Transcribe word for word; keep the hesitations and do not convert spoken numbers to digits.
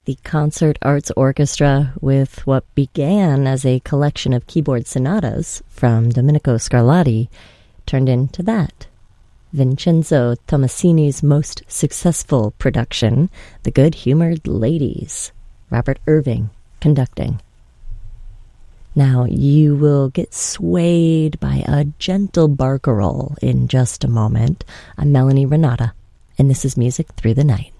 the Concert Arts Orchestra with what began as a collection of keyboard sonatas from Domenico Scarlatti turned into that. Vincenzo Tommasini's most successful production, The Good-Humored Ladies, Robert Irving conducting. Now, you will get swayed by a gentle barcarolle in just a moment. I'm Melanie Renata, and this is Music Through the Night.